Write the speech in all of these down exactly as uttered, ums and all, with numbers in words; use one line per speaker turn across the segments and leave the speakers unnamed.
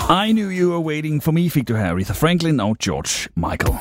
I Knew You Were Waiting For Me fik du her Aretha Franklin og George Michael.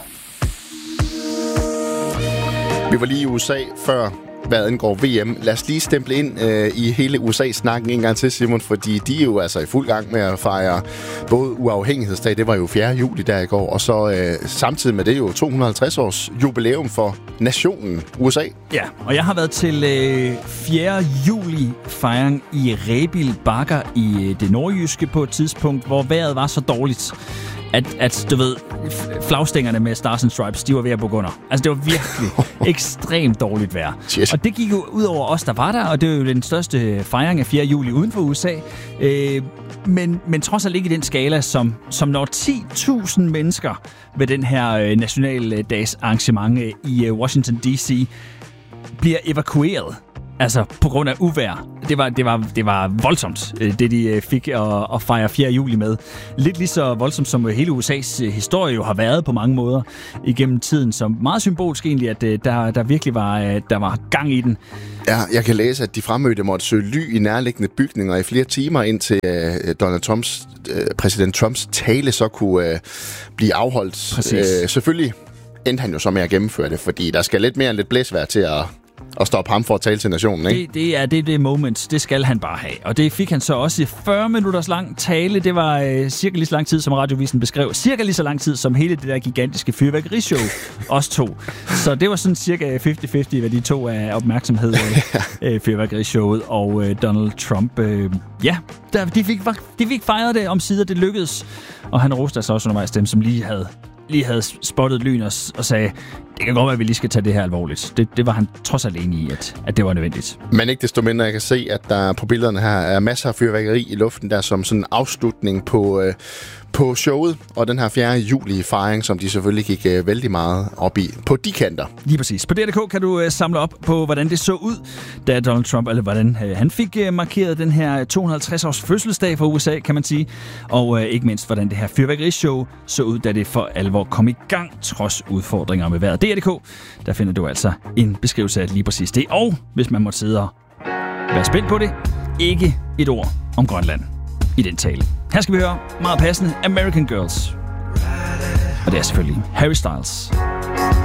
Vi var lige i U S A før, hvad angår V M. Lad os lige stemple ind øh, i hele U S A-snakken en gang til, Simon, fordi de er jo altså i fuld gang med at fejre både uafhængighedsdag, det var jo fjerde juli der i går, og så øh, samtidig med det jo to hundrede og halvtreds års jubilæum for nationen U S A.
Ja, og jeg har været til øh, fjerde juli-fejring i Rebild Bakker i øh, det nordjyske på et tidspunkt, hvor vejret var så dårligt, at, at du ved, flagstængerne med Stars and Stripes, de var ved at bukke under. Altså, det var virkelig ekstremt dårligt vejr.
Shit.
Og det gik jo ud over os, der var der, og det var jo den største fejring af fjerde juli uden for U S A. Øh, men, men trods alt ikke i den skala, som, som når ti tusind mennesker ved den her øh, nationaldags arrangement øh, i øh, Washington D C bliver evakueret. Altså, på grund af uvejr. Det var, det var, det var voldsomt, det de fik at, at fejre fjerde juli med. Lidt lige så voldsomt, som hele U S A's historie jo har været på mange måder igennem tiden. Så meget symbolsk egentlig, at der, der virkelig var, der var gang i den.
Ja, jeg kan læse, at de fremmødte måtte søge ly i nærliggende bygninger i flere timer, indtil uh, Donald Trumps, uh, præsident Trumps tale så kunne uh, blive afholdt. Uh, selvfølgelig endte han jo så med at gennemføre det, fordi der skal lidt mere end lidt blæsvejr til at... og stoppe ham for at tale til nationen, ikke?
Det, det er det, det moment. Det skal han bare have. Og det fik han så også i fyrre minutters lang tale. Det var øh, cirka lige så lang tid, som Radiovisen beskrev. Cirka lige så lang tid, som hele det der gigantiske fyrværkerishow også tog. Så det var sådan cirka halvtreds halvtreds, hvad de to af opmærksomhed øh, fyrværkerishowet og øh, Donald Trump. Øh, ja, der, de, fik, de fik fejret det om sider, det lykkedes. Og han roste altså også undervejs dem, som lige havde lige havde spottet lyn og, og sagde, det kan godt være, at vi lige skal tage det her alvorligt. Det, det var han trods alt enig i, at, at det var nødvendigt. Men
ikke desto mindre, jeg kan se, at der på billederne her er masser af fyrværkeri i luften, der som sådan en afslutning på, øh, på showet, og den her fjerde juli-fejring, som de selvfølgelig gik øh, vældig meget op i på de kanter.
Lige præcis. På D R punktum d k kan du øh, samle op på, hvordan det så ud, da Donald Trump, eller hvordan øh, han fik øh, markeret den her to hundrede og halvtreds års fødselsdag for U S A, kan man sige. Og øh, ikke mindst, hvordan det her fyrværkerishow så ud, da det for alvor kom i gang, trods udfordringer med vejret. D R punktum d k, der finder du altså en beskrivelse af lige præcis det. Og hvis man måtte sidde og være spændt på det, ikke et ord om Grønland i den tale. Her skal vi høre meget passende American Girls. Og det er selvfølgelig Harry Styles.